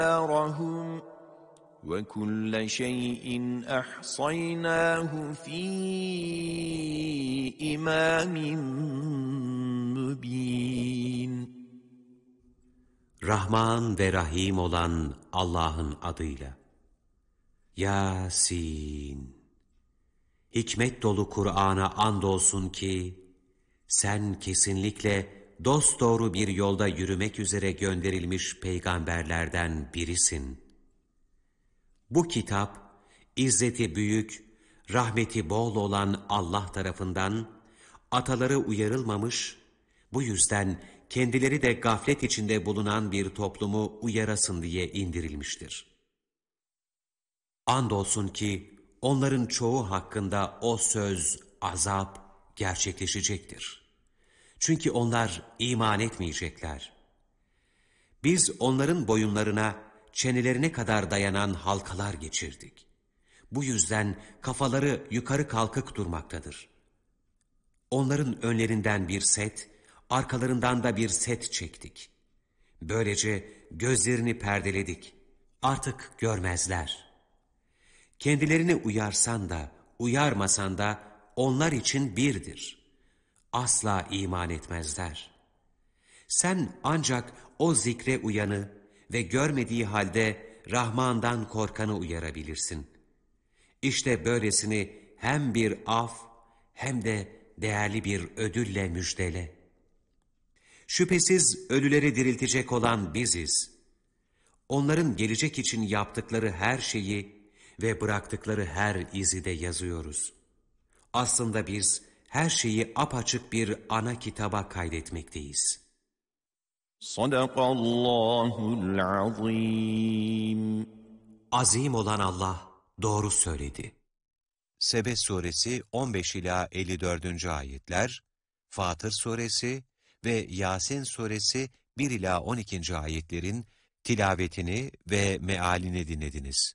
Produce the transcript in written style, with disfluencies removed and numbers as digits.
دارهم وكل شيء أحصيناه في إمام مبين. Rahman ve Rahim olan Allah'ın adıyla. Yasin. Hikmet dolu Kur'an'a andolsun ki, sen kesinlikle dosdoğru bir yolda yürümek üzere gönderilmiş peygamberlerden birisin. Bu kitap, izzeti büyük, rahmeti bol olan Allah tarafından, ataları uyarılmamış, bu yüzden kendileri de gaflet içinde bulunan bir toplumu uyarasın diye indirilmiştir. Andolsun ki, onların çoğu hakkında o söz, azap gerçekleşecektir. Çünkü onlar iman etmeyecekler. Biz onların boyunlarına, çenelerine kadar dayanan halkalar geçirdik. Bu yüzden kafaları yukarı kalkık durmaktadır. Onların önlerinden bir set, arkalarından da bir set çektik. Böylece gözlerini perdeledik. Artık görmezler. Kendilerini uyarsan da, uyarmasan da onlar için birdir. Asla iman etmezler. Sen ancak o zikre uyanı ve görmediği halde Rahman'dan korkanı uyarabilirsin. İşte böylesini hem bir af hem de değerli bir ödülle müjdele. Şüphesiz ölüleri diriltecek olan biziz. Onların gelecek için yaptıkları her şeyi ve bıraktıkları her izi de yazıyoruz. Aslında biz her şeyi apaçık bir ana kitaba kaydetmekteyiz. Sadakallahul azim. Azim olan Allah doğru söyledi. Sebe suresi 15 ila 54. ayetler, Fatır suresi ve Yasin suresi 1 ila 12. ayetlerin tilavetini ve mealini dinlediniz.